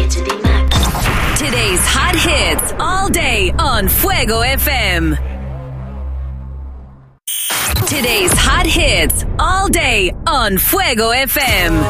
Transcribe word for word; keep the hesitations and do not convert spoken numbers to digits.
to D Max. Today's hot hits all day on Fuego F M. Today's hot hits all day on Fuego F M.